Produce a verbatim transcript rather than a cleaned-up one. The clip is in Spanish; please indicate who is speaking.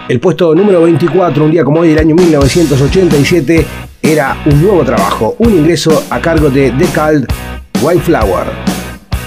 Speaker 1: El puesto número veinticuatro, un día como hoy del año mil novecientos ochenta y siete, era un nuevo trabajo, un ingreso a cargo de The Cult, White Flower.